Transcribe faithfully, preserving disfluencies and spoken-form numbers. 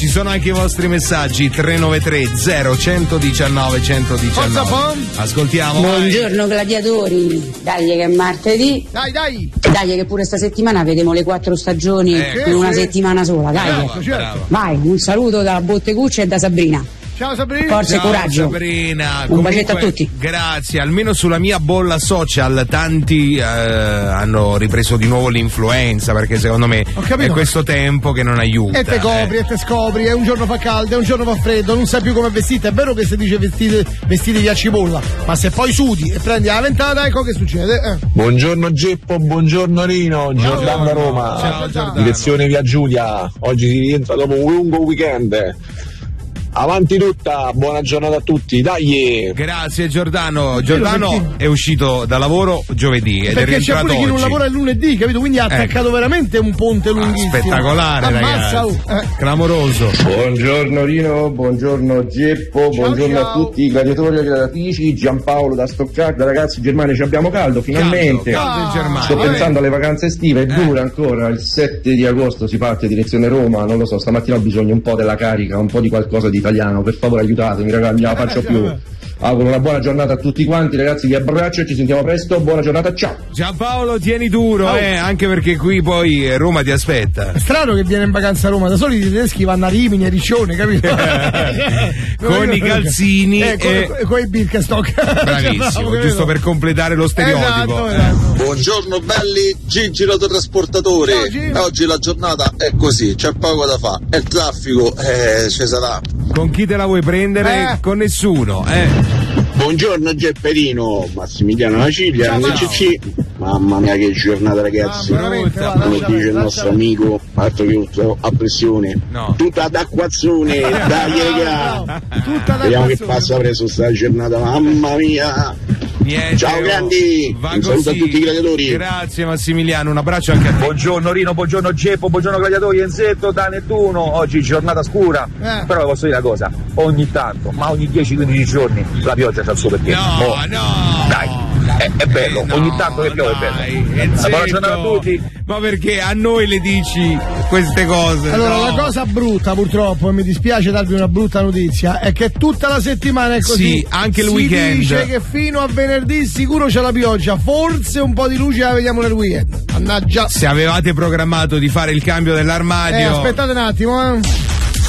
ci sono anche i vostri messaggi tre nove tre zero uno uno nove uno uno nove. Ascoltiamo. Buongiorno gladiatori, dai che è martedì. Dai, dai. Dai che pure sta settimana vedremo le quattro stagioni Eh, in una sì. settimana sola, dai. Bravo, bravo. Vai, un saluto da Botteguccia e da Sabrina. Ciao Sabrina. Forza e Ciao, coraggio. Sabrina. Un Comunque, bacetto a tutti. Grazie, almeno sulla mia bolla social tanti eh, hanno ripreso di nuovo l'influenza, perché secondo me Ho capito. è questo tempo che non aiuta. E te copri, eh. e te scopri, e un giorno fa caldo, e un giorno fa freddo, non sai più come vestite. È vero che si dice vestiti, vestiti a cipolla, ma se poi sudi e prendi la ventata, ecco che succede. Eh. Buongiorno Geppo, buongiorno Rino, Giordano da Roma. Ciao Giordano. Direzione via Giulia, oggi si rientra dopo un lungo weekend. Avanti tutta, buona giornata a tutti, dai! Grazie Giordano. Giordano è uscito da lavoro giovedì ed è Perché c'è rientrato pure chi non oggi. lavora il lunedì, capito? Quindi ha attaccato Ecco. veramente un ponte Ah, lunghissimo. spettacolare, Ammazza, ragazzi. oh, eh. Clamoroso. Buongiorno Rino, buongiorno Geppo, buongiorno ciao. a tutti i gladiatori e gladiatrici, Giampaolo da Stoccarda, ragazzi in Germania ci abbiamo caldo, finalmente. Caldo, caldo in Germania. Sto Ah, pensando alle vacanze estive, è dura ancora, il sette di agosto si parte direzione Roma, non lo so, stamattina ho bisogno un po' della carica, un po' di qualcosa di italiano, per favore aiutatemi ragazzi, non la faccio più. Auguro una buona giornata a tutti quanti, ragazzi, vi abbraccio e ci sentiamo presto, buona giornata, ciao! Giampaolo, tieni duro, Oh. eh, anche perché qui poi eh, Roma ti aspetta. È strano che viene in vacanza a Roma, da solito i tedeschi vanno a Rimini, a Riccione, capito? Con i calzini eh, con, e- con, con i Birkenstock. Bravissimo, Bravo, giusto per completare lo stereotipo. Esatto, esatto. Buongiorno belli, Gigi l'autotrasportatore. Ciao, Gigi. Oggi la giornata è così, c'è poco da fare. E il traffico eh, ci sarà. Con chi te la vuoi prendere? Eh. Con nessuno, eh. Buongiorno Gepperino, Massimiliano Naciglia, Ciao, M C C. Mamma mia che giornata ragazzi, Ah, veramente, va, come lascia dice il perdere, nostro lascia amico, altro che io a pressione, No. tutta d'acquazzone, dai raga, Tutta la vediamo che canzone. passa preso sta giornata, mamma mia. Niente, Ciao, oh, grandi. va Un saluto così. a tutti i gladiatori. Grazie Massimiliano, un abbraccio anche a te. Buongiorno Rino, buongiorno Geppo, buongiorno gladiatori, Enzetto da Nettuno, oggi giornata scura, Eh. però vi posso dire una cosa, ogni tanto, ma ogni dieci quindici giorni la pioggia c'ha il suo perché. No, Oh, no. Dai, è, è bello, Eh, no, ogni tanto che piove è dai, bello. Enzetto. Buona giornata a tutti. Ma perché a noi le dici queste cose? Allora, no? la cosa brutta, purtroppo, e mi dispiace darvi una brutta notizia, è che tutta la settimana è così. Sì, anche il si weekend. dice che fino a venerdì sicuro c'è la pioggia, forse un po' di luce la vediamo nel weekend. Mannaggia. Se avevate programmato di fare il cambio Eh, dell'armadio, aspettate un attimo, eh.